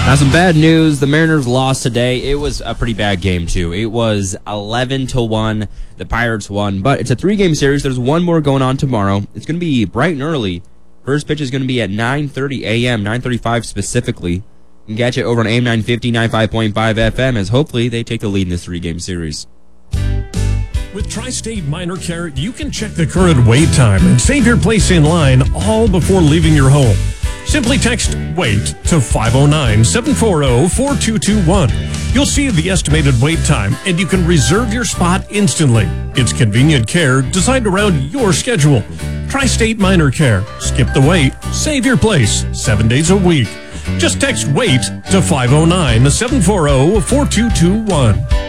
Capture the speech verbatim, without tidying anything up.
Now, some bad news. The Mariners lost today. It was a pretty bad game, too. It was eleven to one. The Pirates won. But it's a three-game series. There's one more going on tomorrow. It's going to be bright and early. First pitch is going to be at nine thirty a.m., nine thirty-five specifically. You can catch it over on A M nine fifty, ninety-five point five F M, as hopefully they take the lead in this three-game series. With Tri-State Minor Care, you can check the current wait time and save your place in line all before leaving your home. Simply text WAIT to five oh nine, seven four zero, four two two one. You'll see the estimated wait time, and you can reserve your spot instantly. It's convenient care designed around your schedule. Tri-State Minor Care. Skip the wait. Save your place. Seven days a week. Just text WAIT to five oh nine, seven four zero, four two two one.